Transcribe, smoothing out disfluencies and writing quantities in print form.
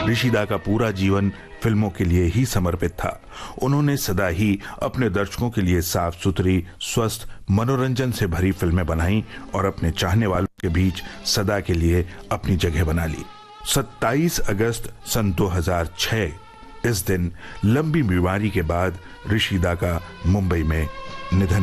ऋषिदा का पूरा जीवन फिल्मों के लिए ही समर्पित था। उन्होंने सदा ही अपने दर्शकों के लिए साफ सुथरी, स्वस्थ, मनोरंजन से भरी फिल्में बनाई और अपने चाहने वालों के बीच सदा के लिए अपनी जगह बना ली। 27 अगस्त सन 2006 इस दिन लंबी बीमारी के बाद ऋषिदा का मुंबई में निधन